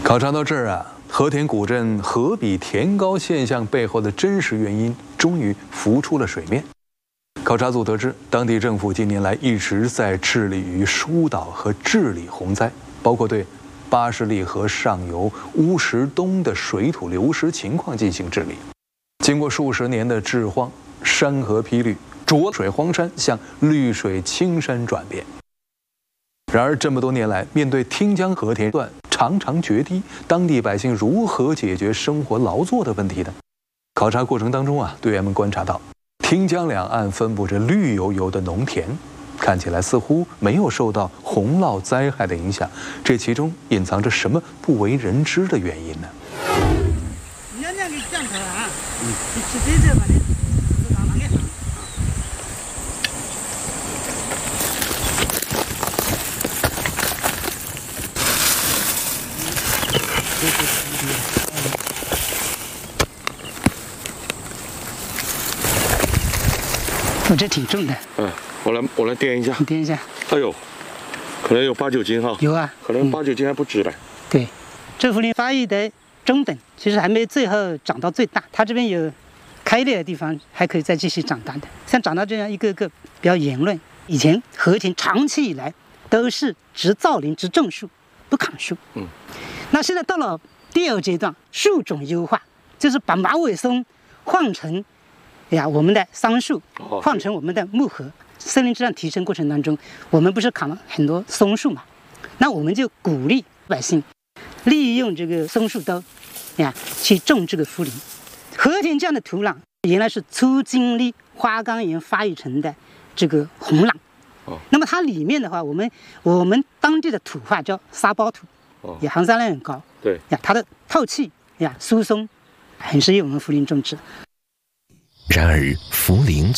考察到这儿啊，和田古镇河比田高现象背后的真实原因终于浮出了水面。考察组得知，当地政府近年来一直在致力于疏导和治理洪灾，包括对巴士利河上游乌石东的水土流失情况进行治理。经过数十年的治荒，山河披绿，浊水荒山向绿水青山转变。然而，这么多年来，面对汀江和田段常常决堤，当地百姓如何解决生活劳作的问题呢？考察过程当中啊，队员们观察到，汀江两岸分布着绿油油的农田，看起来似乎没有受到洪涝灾害的影响，这其中隐藏着什么不为人知的原因呢？ 我这挺重的。 我来掂一下。 你掂一下。 哎呦，可能有8、9斤哈。 有啊， 可能8、9斤还不止嘞。 对，这茯苓发育的中等，其实还没最后长到最大。它这边有开裂的地方，还可以再继续长大的。像长到这样一个个比较圆润。以前和田长期以来都是植造林、植种树，不砍树。那现在到了第2阶段，树种优化，就是把马尾松换成我们的桑树，换成我们的木荷。森林质量提升过程当中，我们不是砍了很多松树嘛？那我们就鼓励百姓利用这个松树刀去种这个茯苓。和田这样的土壤原来是粗茎粒花岗岩发育成的这个红壤。那么它里面的话，我们当地的土话叫沙包土，含沙量很高。 对它的透气疏松，很适应我们茯苓种植。 然而，茯苓